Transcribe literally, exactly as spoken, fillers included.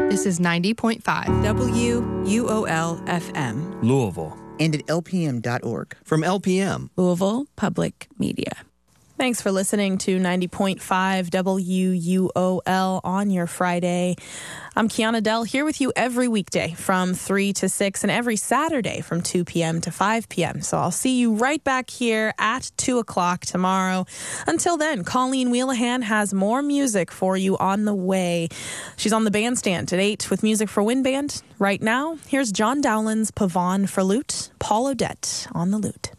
This is ninety point five W U O L F M. Louisville. And at L P M dot org. From L P M. Louisville Public Media. Thanks for listening to ninety point five W U O L on your Friday. I'm Kiana Dell here with you every weekday from three to six and every Saturday from two p.m. to five p.m. So I'll see you right back here at two o'clock tomorrow. Until then, Colleen Wheelahan has more music for you on the way. She's on the bandstand at eight with Music for Wind Band. Right now, here's John Dowland's Pavon for Lute, Paul Odette on the lute.